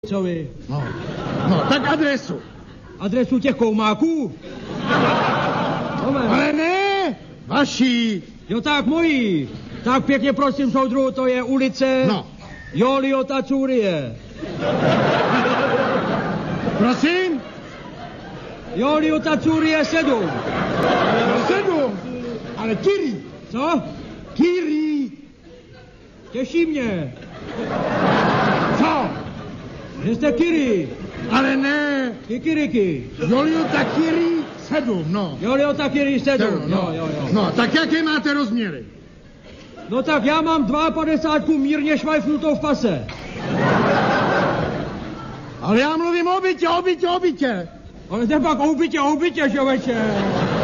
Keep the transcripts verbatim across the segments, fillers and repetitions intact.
Co vy? No, no, tak adresu. Adresu těch koumáků? Ale ne, vaší. Jo, tak mojí. Tak pěkně prosím, soudruhu, to je ulice... No. Joliota Curie. Prosím? Joliota Curie sedm. Sedm? Ale Kiri. Co? Kiri. Těší mě. Co? Že jste Kiri. Ale ne. Kikiriky. Joliota Kiri sedm, no. Joliota Kiri sedm, no. jo, jo, jo. No, tak jaké máte rozměry? No tak já mám padesát mírně švajfnutou v pase. Ale já mluvím o bytě, o bytě, o bytě. Ale to je pak o bytě, o bytě, člověče.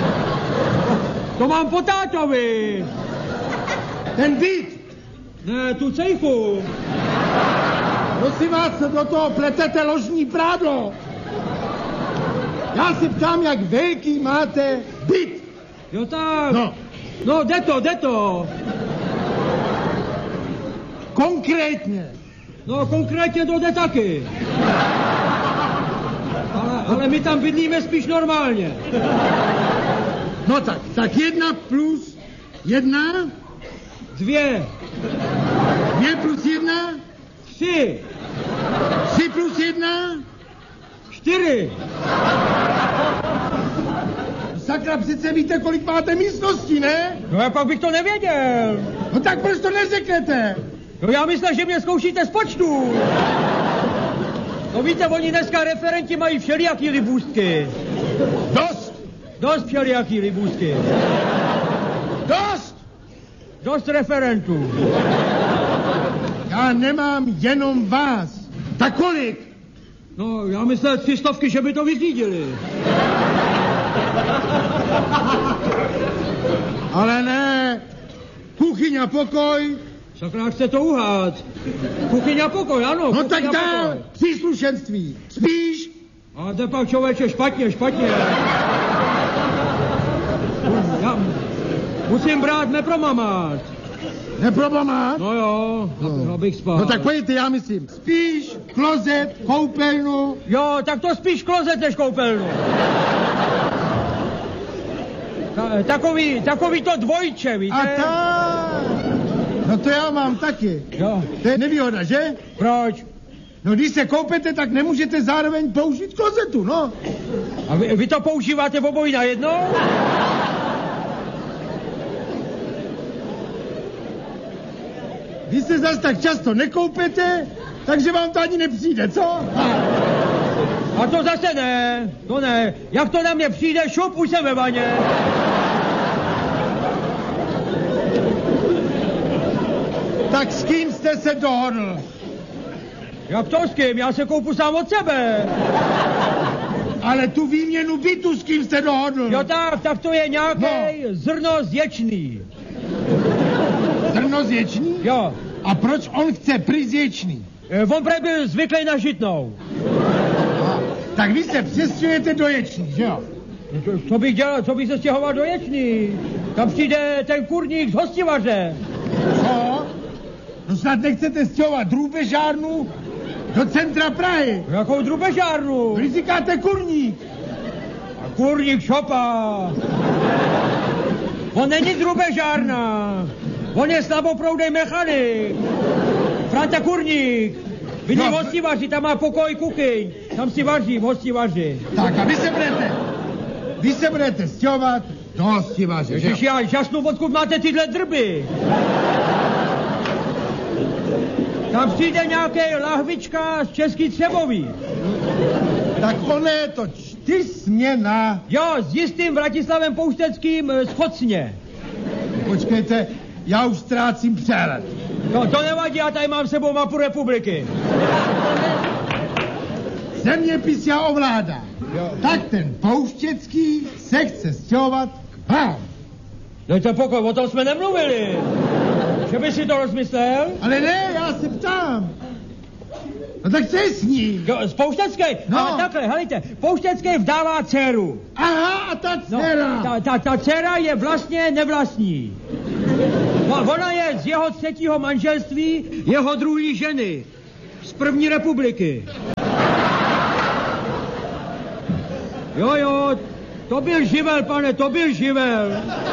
To mám po tátovi. Ten byt. Ne, tu cejchu. Prosím vás, do toho pletete ložní prádlo. Já se ptám, jak velký máte byt. Jo tak. No. No, jde to, jde to. Konkrétně. No, konkrétně to jde taky. Ale, ale my tam bydlíme spíš normálně. No tak, tak jedna plus jedna. Dvě. Dvě plus jedna. Tři. Tři plus jedna. Čtyři. Sakra, přece víte, kolik máte místností, ne? No, jak pak bych to nevěděl. No tak proč to neřeknete? No, já myslím, že mě zkoušíte z počtu. No víte, oni dneska referenti mají všelijaký libůstky. Dost. Dost všelijaký libůstky. Dost. Dost referentů. Já nemám jenom vás. Tak kolik? No, já myslel tři stovky, že by to vyřídili. Ale ne. Kuchyň a pokoj. Sakra, chce to uhát. Kuchyň a pokoj, ano. No tak dál. pokoj. Příslušenství. Spíš? A to pak člověče špatně, špatně. Já musím brát nepromamát. Neprobamát? No jo, no. Abych spal. No tak pojďte, já myslím. Spíš klozet, koupelnu. Jo, tak to spíš klozet než koupelnu. Ta, takový, takový to dvojče, víte? A tak. No to já mám taky. Jo. To je nevýhoda, že? Proč? No když se koupete, tak nemůžete zároveň použít klozetu, no. A vy, vy to používáte obojí najednou? Vy se zas tak často nekoupete, takže vám to ani nepřijde, co? A to zase ne, to ne. Jak to na mě přijde, šup, už jsem ve vaně. Tak s kým jste se dohodl? Jak to s kým? Já se koupu sám od sebe. Ale tu výměnu bytu s kým jste dohodl? Jo tak, tak to je nějaký No. zrno zječný. Zrno zječný? Jo. A proč on chce prizječný? E, on prej byl zvyklý na žitnou. Tak vy se přestěhujete do ječný, že jo? No to, co bych dělal, co bych se stěhoval do ječný? Tam přijde ten kurník z hostivaře. Co? No snad nechcete stěhovat drůbežárnu do centra Prahy. Jakou drubežárnu? Vy říkáte kurník. A kurník šopa. On není drubežárna. On je slaboproudej mechanik. Franta Kurník. Bydlí v No. hostivaři, tam má pokoj kuchyň. Tam si vaří v hostivaři. Tak a vy se budete, vy se budete stěhovat do hostivaře, že jo? Když já žasnu, odkud máte tyhle drby. Tam přijde nějaký lahvička z Český Třebový. Tak ono je to čtyřsměna. Jo, s jistým Vratislavem Poušteckým z Chocně. Počkejte, já už ztrácím přehled. No, to nevadí, já tady mám s sebou mapu republiky. Zeměpis já ovládá. Jo. Tak ten Pouštěcký se chce stěhovat k vám. No to pokoj, o tom jsme nemluvili. Že by si to rozmyslel? Ale ne, já se ptám. No tak co je s ním? Jo, z Pouštecký? No. Ale takhle, helejte, Pouštecký vdává dceru. Aha, a ta No, dcera. ta, ta, ta dcera je vlastně nevlastní. No, ona je z jeho třetího manželství jeho druhý ženy. Z první republiky. Jo, jo, to byl živel, pane, to byl živel.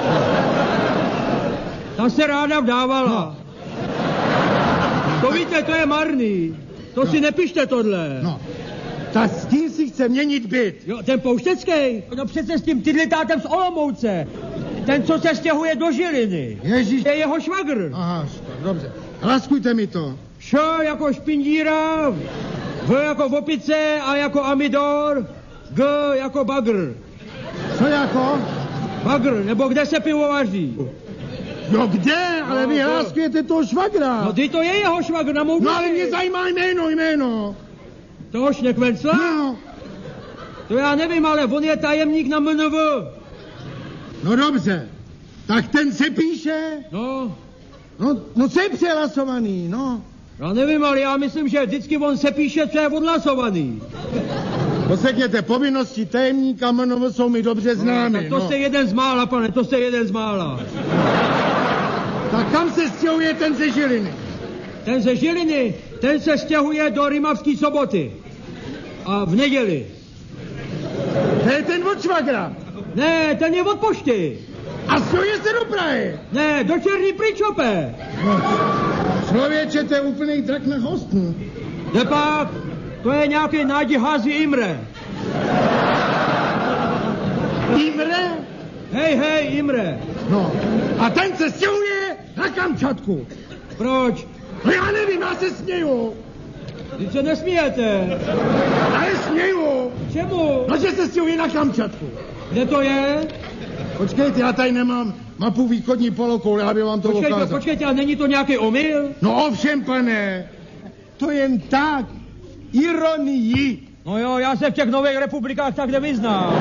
Ta se ráda vdávala. No. To víte, to je marný. To no. si nepište tohle. No. Ta s tím si chce měnit byt. Jo, ten Pouštecký? No přece s tím tydlitátem z Olomouce. Ten, co se stěhuje do Žiliny. Ježíš. Je jeho švagr. Aha, dobře. Hlaskujte mi to. Š jako špindíra, V jako opice, A jako amidor, G jako bagr. Co jako? Bagr, nebo kde se pivo vaří. No kde? Ale no, vy to... hláskujete toho švagra. No ty to je jeho švagr na mou duši. No ale mě zajímá jméno, jméno. Toho Šnekvencla? No. To já nevím, ale on je tajemník na M N V. No dobře. Tak ten se píše? No. No, no co je přehlasovaný, no. Já nevím, ale já myslím, že vždycky on se píše, co je odhlasovaný. Posekněte, povinnosti tajemníka M N V jsou mi dobře známy. No, tak to no. jste jeden z mála, pane, to jste jeden z mála. Tak kam se stěhuje ten ze Žiliny? Ten ze Žiliny, ten se stěhuje do Rimavské Soboty. A v neděli. To je ten od švagra. Ne, ten je od pošty. A stěhuje se do Prahy. Ne, do Černý Pričope. No, člověče, to je úplný drak na hostnu. Nepak, to je nějaký Nádi Házi Imre. Imre? Hej, hej, Imre. No, a ten se stěhuje na Kamčatku. Proč? No já nevím, já se směju. Vy se nesmějete. Ale směju. Čemu? No, že se stěhuje na Kamčatku. Kde to je? Počkejte, já tady nemám mapu východní polokoule, já bych vám to počkejte, ukázal. Počkejte, a není to nějaký omyl? No ovšem, pane, to jen tak, ironii. No jo, já se v těch nových republikách tak nevyznám.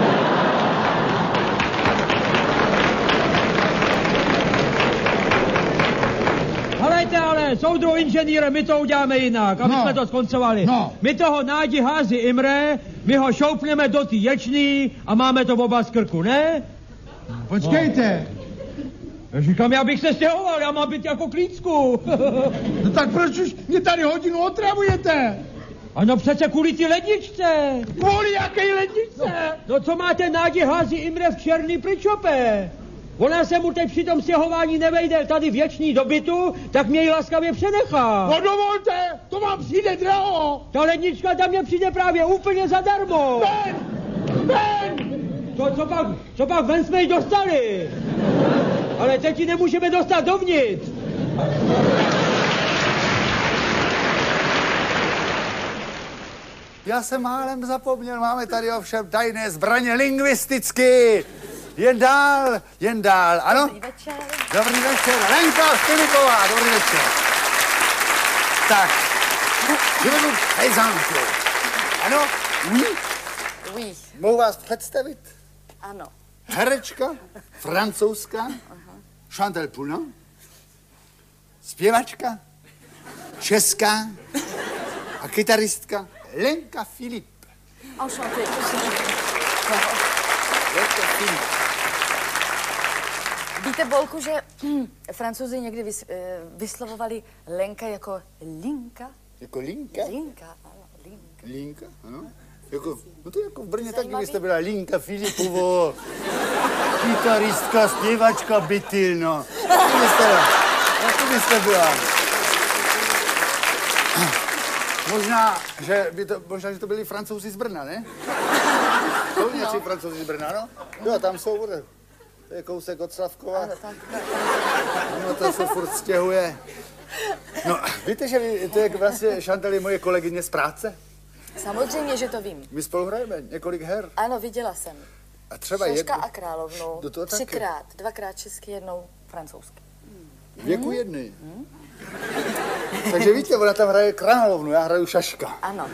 Helejte, ale, soudru inženýre, my to uděláme jinak, aby no. jsme to skoncovali. No. My toho Nádi Házi Imre, my ho šoupneme do té ječný a máme to oba z krku, ne? Počkejte. No. Já říkám, já bych se stěhoval, já mám být jako klícku. No tak proč už mě tady hodinu otravujete? Ano, přece kvůli ty ledničce. Kvůli jaké ledničce? No, no co máte Nádi Házi Imre v Černý Pričope? Ona se mu teď při tom stěhování nevejde tady věčný do bytu, tak mě ji laskavě přenechá. No dovolte, to vám přijde draho. Ta lednička tam mě přijde právě úplně zadarmo. Ven! Ven! To, co pak, co pak ven jsme ji dostali. Ale teď ji nemůžeme dostat dovnitř. Já jsem málem zapomněl, máme tady ovšem tajné zbraně lingvisticky. Jen dál, jen dál, ano? Dobrý večer. Dobrý večer, Lenka Filipová, dobrý večer. Tak, vyvedu hejzánku. Ano? Oui? Oui. Mohu vás představit? Ano. Herečka, francouzská, Chantal Poulin, zpěvačka, česká a kytaristka Lenka Filip. Enchanté. Lenka Filip. Víte, Bolku, že Francouzi někdy vys, vyslovovali Lenka jako Linka? Jako Linka? Linka, ano, Linka. Linka, ano. Jako, no to jako v Brně Zajímavý. taky byste byla Linka Filipovo, kytaristka, zpěvačka, bytyl, no. To byste, to byste byla. Možná, že by to, možná, že to byli Francouzi z Brna, ne? Jsou nějací no. Francouzi z Brna, no? Jo, tam jsou, bude. To je kousek od Slavkova. Ano, tam. No, to se furt stěhuje. No, víte, že vy, to je vlastně Chantal je moje kolegyně z práce? Samozřejmě, že to vím. My spolu hrajeme několik her. Ano, viděla jsem. A třeba Šaška jedno... a královnu. Do toho taky. Třikrát. Dvakrát česky, jednou francouzsky. Věku hmm. jedny. Hmm. Takže víte, ona tam hraje královnu, já hraju Šaška. Ano.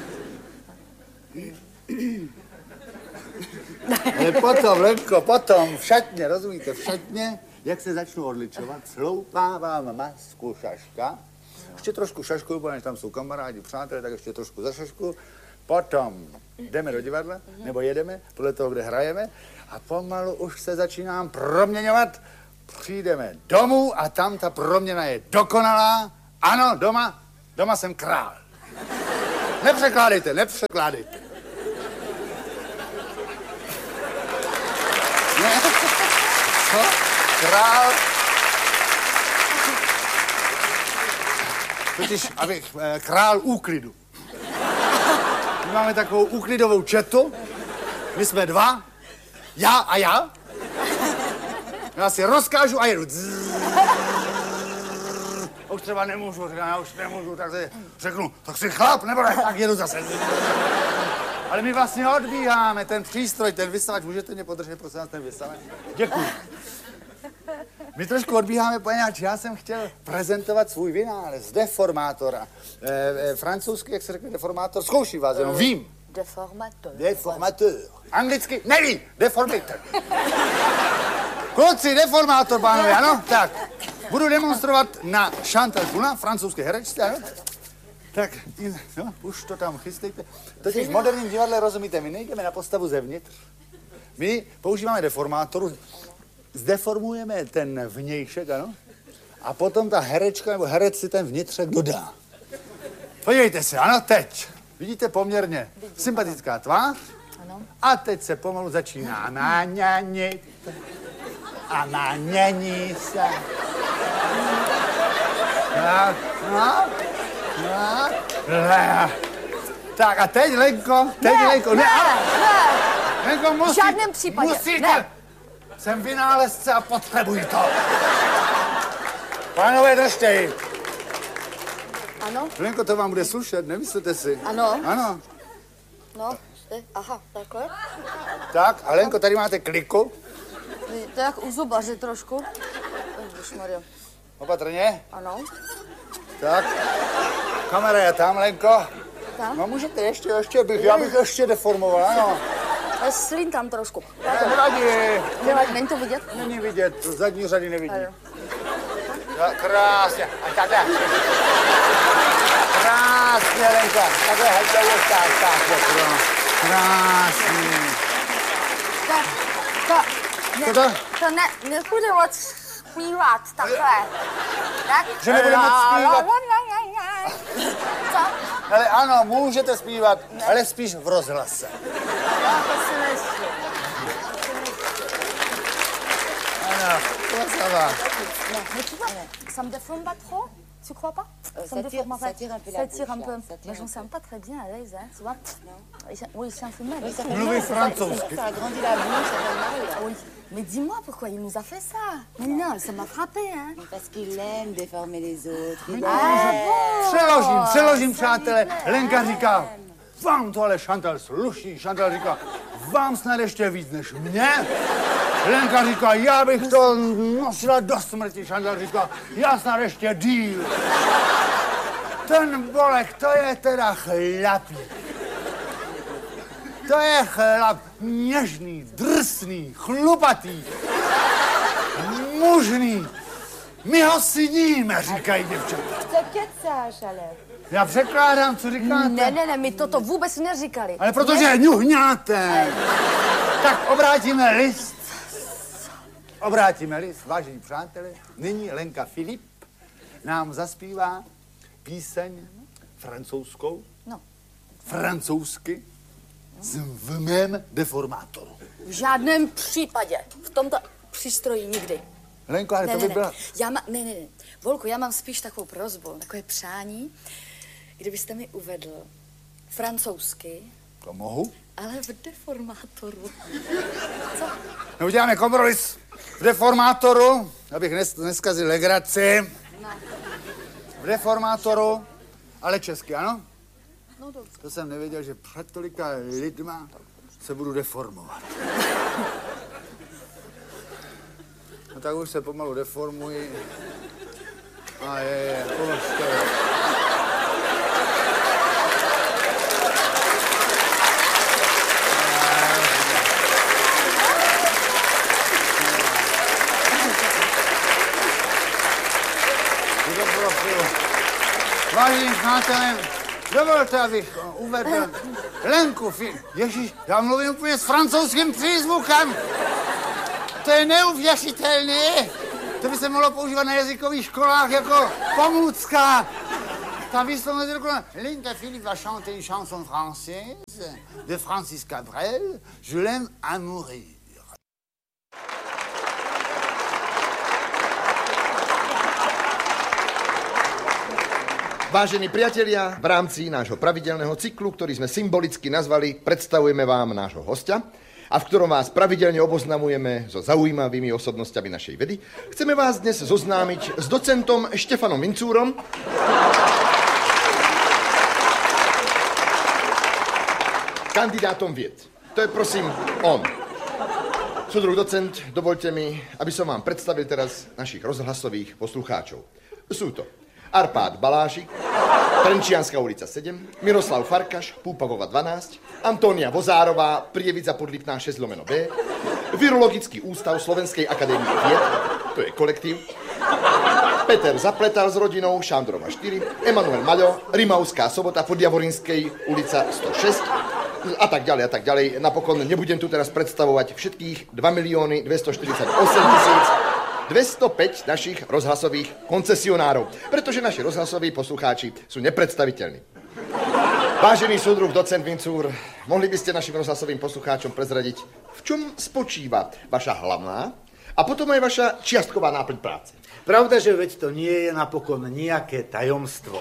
Ale potom, Lenko, potom, v šatně, rozumíte, v šatně, jak se začnu odličovat, sloupávám masku Šaška, ještě trošku šašku, protože tam jsou kamarádi, přátelé, tak ještě trošku za Šašku, potom jdeme do divadla, nebo jedeme, podle toho, kde hrajeme, a pomalu už se začínám proměňovat, přijdeme domů a tam ta proměna je dokonalá, ano, doma, doma jsem král. Nepřekládejte, nepřekládejte. Ne? Co? Král... Totiž, abych... Král úklidu. My máme takovou úklidovou četu. My jsme dva. Já a já. Já si rozkážu a jedu. Už třeba nemůžu, já už nemůžu, tak si řeknu, tak si chlap, nebo ne, tak jedu zase. Ale my vlastně odbíháme, ten přístroj, ten vysavač, můžete mě podržet, prosím vás, ten vysavač? Děkuji. My trošku odbíháme, poněvadž já jsem chtěl prezentovat svůj vynález, deformátora. E, e, francouzsky, jak se řekne deformátor, zkouším vás, jenom vím. Deformateur. Deformateur. Anglicky, neví, deformator. Kluci, deformátor, pánové, ano? Tak, budu demonstrovat na Chantal Goulart, francouzské herečce, ano? Tak, no, už to tam chystejte. Totiž v moderním divadle, rozumíte, my nejdeme na postavu zevnitř. My používáme deformátoru, zdeformujeme ten vnějšek, ano? A potom ta herečka nebo herec si ten vnitřek dodá. Podívejte se, ano, teď. Vidíte poměrně sympatická tvář. Ano. A teď se pomalu začíná naňanit. A nanění se. Tak, no, no, no. Tak a teď, Lenko, teď, ne, Lenko, ne, ne, ne. Lenko, musí, v žádném případě, musíte. ne. Jsem vynálezce a potřebuji to. Pánové, držte ji. Ano? Lenko, to vám bude slušet, nemyslete si? Ano. Ano. No, aha, takhle. Tak, a Lenko, tady máte kliku. To je jak u zubaře trošku. Ježišmarja. Opatrně. Ano. Tak. Kamera je tam, Lenko. Tam? No můžete ještě, ještě bych, já bych ještě deformoval, ano. Já slín tam trošku. Ne, nevadí. Nevadí, není to vidět? Není vidět, zadní řady nevidí. Ano. Tak, krásně. A takhle. Krásně, Lenko. Takhle, hejte už, tak, tak, krásně. Tak, tak. Ne, Co to? to ne, nepůjde moc zpívat takhle. Tak? Že nebude moc zpívat? Co? Ale ano, můžete zpívat, ne. Ale spíš v rozhlase. Já to si myslím. Ano, to se vám. Non, mais tu vois, ça me déforme pas trop, tu crois pas? Euh, Ça ça me tire- déforme ça pas. tire un peu la Ça bouche, tire un peu. là, ça tire Mais un j'en peu. sens pas très bien à l'aise, hein, tu vois? Oui, c'est un peu mal. Oui, ça fait Mluvit mal, ça- francouzsky. Ça agrandit la bouche, ça fait mal. Là. Oui. Mais dis-moi pourquoi il nous a fait ça? Mais non, ça m'a frappé, hein. Parce qu'il aime déformer les autres. Il Ah aime. bon? Přeložím, přeložím, přátelé. Lenka říká, vám to ale Chantal sluší. Chantal říká, vám snad ještě víc než mě. Lenka říká, já bych to nosila do smrti. Chantal říká, já snad ještě díl. Ten Bolek, to je teda chlapík. To je chlap něžný, drsný, chlupatý, mužný. My ho syníme, říkají děvčata. Co kecáš, ale? Já překládám, co říkáte. Ne, ne, ne, my toto vůbec neříkali. Ale protože ňuhňáte, tak obrátíme list. Obrátíme list, vážení přátelé. Nyní Lenka Filip nám zaspívá píseň francouzskou, No. francouzsky, v mém deformátoru. V žádném případě. V tomto přístroji nikdy. Lenko, ale Ne, to ne, by byla... ne. Já má, ne, ne, ne. Volku, já mám spíš takovou prosbu, takové přání, kdybyste mi uvedl francouzsky, To mohu. ale v deformátoru. Co? No, uděláme kompromis v deformátoru, abych nes, neskazil legraci. No. V deformátoru, ale česky, ano? No dobře. To jsem nevěděl, že před tolika lidma se budu deformovat. No tak už se pomalu deformuji. A je, je, už to je. Do profilu. Vážení přátelé, dovolte, abych uvedl Lenku Fi... Ježíš, já mluvím úplně s francouzským přízvukem. To je neuvěřitelné. To by se mohlo používat na jazykových školách jako pomůcka. T'as vu son nom? Linda Philippe va chanter une chanson française de Francis Cabrel. Je l'aime à mourir. Vážení priatelia, v rámci nášho pravidelného cyklu, ktorý sme symbolicky nazvali Predstavujeme vám nášho hostia a v ktorom vás pravidelne oboznamujeme so zaujímavými osobnosťami našej vedy, chceme vás dnes zoznámiť s docentom Štefanom Vincúrom, kandidátom vied. To je prosím on. Súdruh docent, dovoľte mi, aby som vám predstavil teraz našich rozhlasových poslucháčov. Sú to Arpád Balášik, Trenčianska ulica sedem, Miroslav Farkaš, Púpavova dvanásť, Antónia Vozárová, Prievidza Podlipná šesť lomeno B, Virologický ústav Slovenskej akadémie vied, to je kolektív, Peter Zapletal s rodinou, Šándrova štyri, Emanuel Maľo, Rimavská Sobota, Podjavorinskej ulica sto šesť, a tak ďalej, a tak ďalej. Napokon nebudem tu teraz predstavovať všetkých dva milióny dvestoštyridsaťosem tisíc dvestopäť našich rozhlasových koncesionárov, pretože naši rozhlasoví poslucháči sú nepredstaviteľní. Vážený súdruh docent Vincúr, mohli by ste našim rozhlasovým poslucháčom prezradiť, v čom spočíva vaša hlavná a potom aj vaša čiastková náplň práce? Pravda, že veď to nie je napokon nejaké tajomstvo.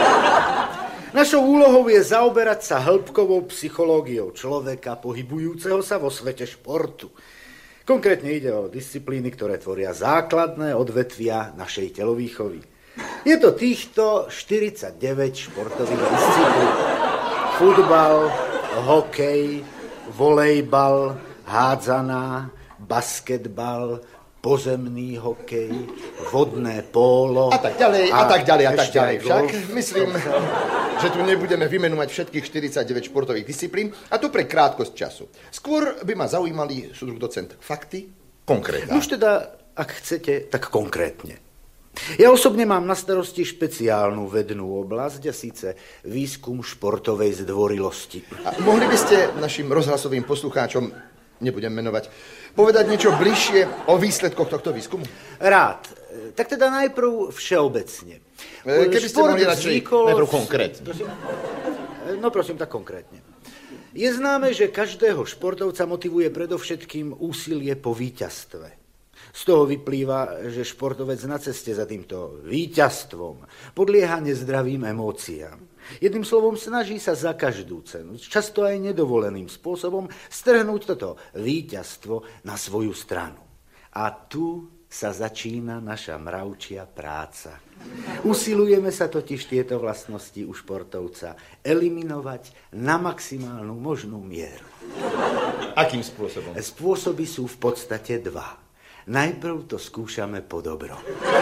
Našou úlohou je zaoberať sa hĺbkovou psychológiou človeka pohybujúceho sa vo svete športu. Konkrétne ide o disciplíny, ktoré tvoria základné odvetvia našej telovýchovy. Je to týchto štyridsaťdeväť športových disciplín. Futbal, hokej, volejbal, hádzaná, basketbal, pozemný hokej, vodné pólo... A tak ďalej, a, a tak ďalej, a tak ďalej. Však myslím, že tu nebudeme vymenovať všetkých štyridsaťdeväť športových disciplín, a to pre krátkosť času. Skôr by ma zaujímali, súdruh docent, fakty, konkrétne. Už teda, ak chcete, tak konkrétne. Ja osobne mám na starosti špeciálnu vednú oblasť, a síce výskum športovej zdvorilosti. A mohli by ste našim rozhlasovým poslucháčom, nebudem menovať, povedať niečo bližšie o výsledkoch tohto výskumu? Rád. Tak teda najprv všeobecne. Keby ste mohli radšej najprv konkrétne. Prosím, no prosím, tak konkrétne. Je známe, že každého športovca motivuje predovšetkým úsilie po víťazstve. Z toho vyplýva, že športovec na ceste za týmto víťazstvom podlieha nezdravým emóciám. Jedným slovom, snaží sa za každú cenu, často aj nedovoleným spôsobom, strhnúť toto víťazstvo na svoju stranu. A tu sa začína naša mravčia práca. Usilujeme sa totiž tieto vlastnosti u športovca eliminovať na maximálnu možnú mieru. Akým spôsobom? Spôsoby sú v podstate dva. Najprv to skúšame po dobro.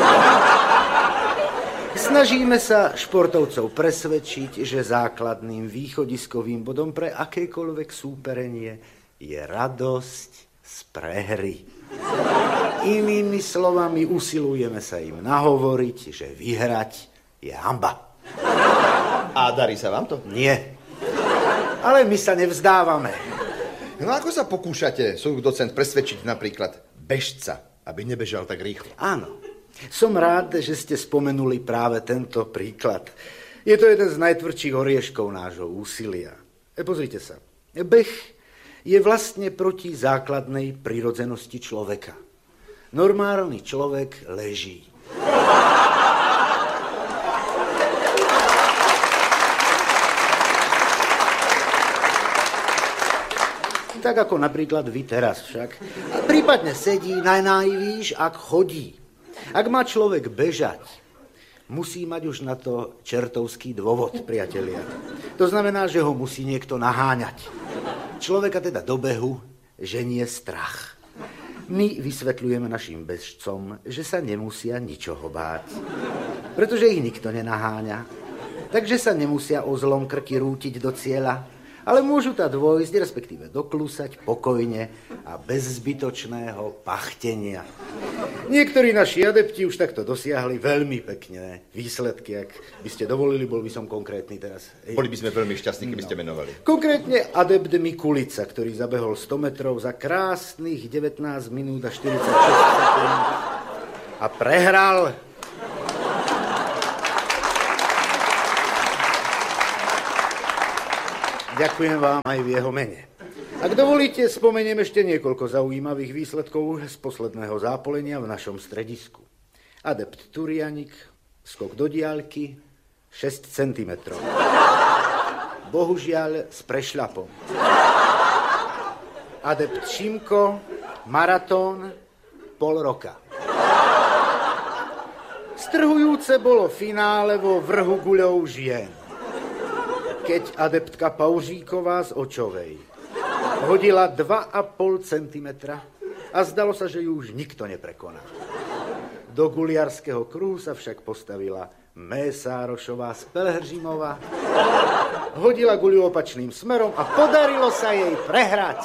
Snažíme sa športovcov presvedčiť, že základným východiskovým bodom pre akékoľvek súperenie je radosť z prehry. Inými slovami usilujeme sa im nahovoriť, že vyhrať je hanba. A darí sa vám to? Nie. Ale my sa nevzdávame. No ako sa pokúšate, súdruh docent, presvedčiť napríklad bežca, aby nebežal tak rýchlo? Áno. Som rád, že ste spomenuli práve tento príklad. Je to jeden z najtvrdších orieškov nášho úsilia. E, pozrite sa. Beh je vlastne proti základnej prirodzenosti človeka. Normálny človek leží. Tak ako napríklad vy teraz však. A prípadne sedí, najnájvíš, ak chodí. Ak má človek bežať, musí mať už na to čertovský dôvod, priatelia. To znamená, že ho musí niekto naháňať. Človeka teda do behu ženie strach. My vysvetľujeme našim bežcom, že sa nemusia ničoho báť, pretože ich nikto nenaháňa. Takže sa nemusia o zlom krky rútiť do cieľa, ale môžu tá dôjsť, respektíve doklusať pokojne a bez zbytočného pachtenia. Niektorí naši adepti už takto dosiahli veľmi pekné výsledky. Ak by ste dovolili, bol by som konkrétny teraz. Boli by sme veľmi šťastní, keby ste menovali. Konkrétne adept Mikulica, ktorý zabehol sto metrov za krásnych devätnásť minút a štyridsaťšesť sekúnd a prehral. Ďakujem vám aj v jeho mene. Ak dovolíte, spomeniem ešte niekoľko zaujímavých výsledkov z posledného zápolenia v našom stredisku. Adept Turianik, skok do diaľky, šesť centimetrov. Bohužiaľ s prešľapom. Adept Šimko, maratón, pol roka. Strhujúce bolo finále vo vrhu guľov žien. Keď adeptka Paužíková z Očovej hodila dva a pol centimetra a zdalo sa, že ju už nikto neprekoná. Do guliarského kruhu sa však postavila Mésárošová z Pelhržimova, hodila guľu opačným smerom a podarilo sa jej prehrať.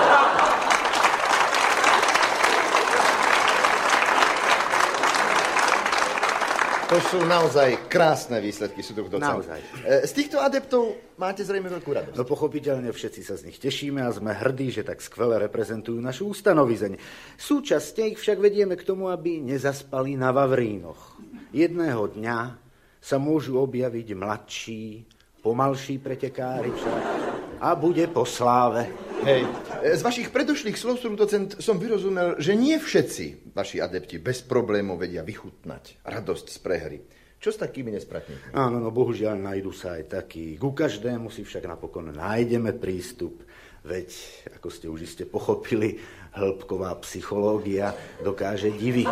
To sú naozaj krásne výsledky, súdruh docent. Naozaj. Z týchto adeptov máte zrejme veľkú radosť. No pochopiteľne všetci sa z nich tešíme a sme hrdí, že tak skvele reprezentujú našu ustanovizeň. Súčasne ich však vedieme k tomu, aby nezaspali na vavrínoch. Jedného dňa sa môžu objaviť mladší, pomalší pretekári však a bude po sláve. Hej, z vašich predošlých slov, súdruh docent, som vyrozumel, že nie všetci vaši adepti bez problémov vedia vychutnať radosť z prehry. Čo s takými nespratníkmi? Áno, no bohužiaľ nájdu sa aj takí. Ku každému si však napokon nájdeme prístup. Veď, ako ste už iste pochopili, hĺbková psychológia dokáže diviť.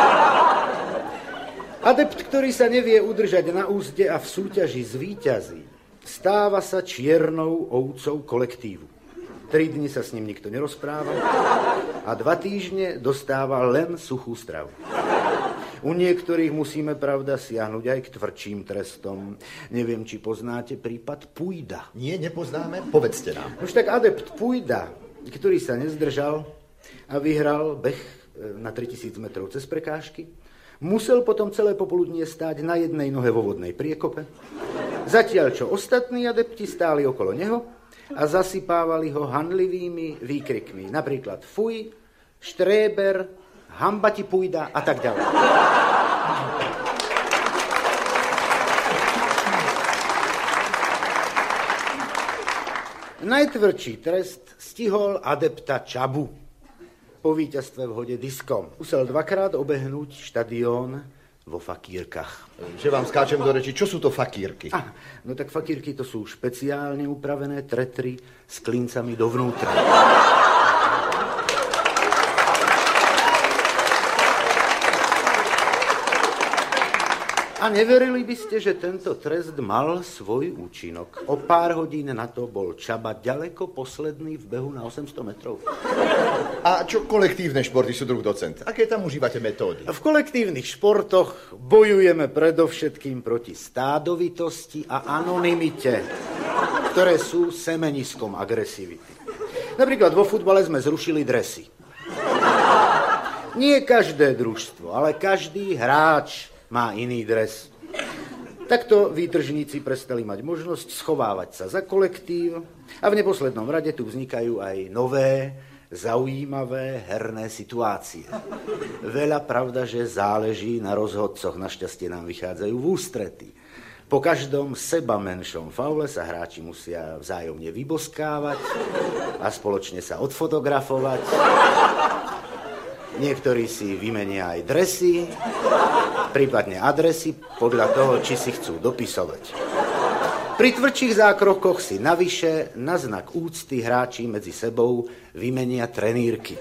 Adept, ktorý sa nevie udržať na úzde a v súťaži zvíťazí, stáva sa čiernou ovcou kolektívu. Tri dni sa s ním nikto nerozpráva a dva týždne dostáva len suchú stravu. U niektorých musíme, pravda, siahnuť aj k tvrdším trestom. Neviem, či poznáte prípad Pujda. Nie, nepoznáme? Povedzte nám. Už tak adept Pujda, ktorý sa nezdržal a vyhral beh na tritisíc metrov cez prekážky, musel potom celé popoludnie stáť na jednej nohe vo vodnej priekope, zatiaľ čo ostatní adepti stáli okolo neho a zasypávali ho hanlivými výkrikmi. Napríklad fuj, štréber, hamba ti Pujda a tak ďalej. Najtvrdší trest stihol adepta Čabu. Po víťazstve v hode diskom musel dvakrát obehnúť štadión vo fakírkach. Že vám skáčem do reči, čo sú to fakírky? Ah, no tak fakírky to sú špeciálne upravené tretry s klincami dovnútra. A neverili by ste, že tento trest mal svoj účinok. O pár hodín na to bol Čaba ďaleko posledný v behu na osemsto metrov. A čo kolektívne športy, súdruh docent? Aké tam užívate metódy? V kolektívnych športoch bojujeme predovšetkým proti stádovitosti a anonymite, ktoré sú semeniskom agresivity. Napríklad vo futbale sme zrušili dresy. Nie každé družstvo, ale každý hráč má iný dres. Takto výtržníci prestali mať možnosť schovávať sa za kolektív a v neposlednom rade tu vznikajú aj nové, zaujímavé herné situácie. Veľa pravda, že záleží na rozhodcoch, našťastie nám vychádzajú v ústrety. Po každom seba menšom faule sa hráči musia vzájomne vyboskávať a spoločne sa odfotografovať. Niektorí si vymenia aj dresy, prípadne adresy, podľa toho, či si chcú dopisovať. Pri tvrdších zákrokoch si navyše na znak úcty hráči medzi sebou vymenia trenírky.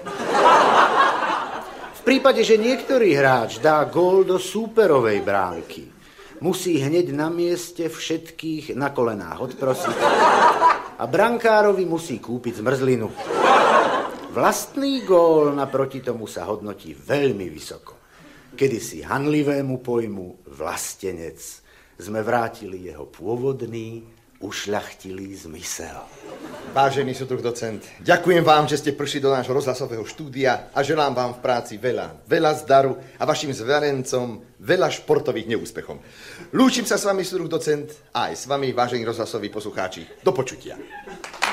V prípade, že niektorý hráč dá gól do súperovej bránky, musí hneď na mieste všetkých na kolenách odprosiť a brankárovi musí kúpiť zmrzlinu. Vlastný gól naproti tomu sa hodnotí veľmi vysoko. Kedysi hanlivému pojmu vlastenec sme vrátili jeho pôvodný, ušľachtilý zmysel. Vážený súdruh docent, ďakujem vám, že ste prišli do nášho rozhlasového štúdia a želám vám v práci veľa, veľa zdaru a vašim zverencom veľa športových neúspechov. Lúčim sa s vami, súdruh docent, a aj s vami, vážení rozhlasoví poslucháči. Do počutia.